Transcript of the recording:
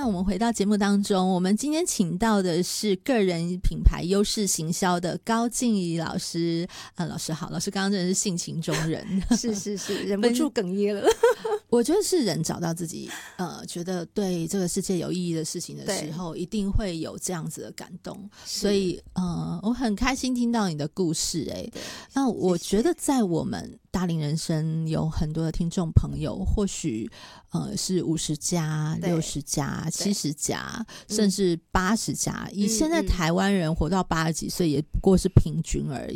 那我们回到节目当中，我们今天请到的是个人品牌优势行销的高静怡老师。老师好，老师刚刚真的是性情中人， 是，忍不住哽咽了。 我觉得是人找到自己觉得对这个世界有意义的事情的时候，一定会有这样子的感动。所以我很开心听到你的故事。那我觉得在我们大龄人生有很多的听众朋友，或许是50加、60加、70加，甚至80加。以现在台湾人活到80几岁，也不过是平均而已。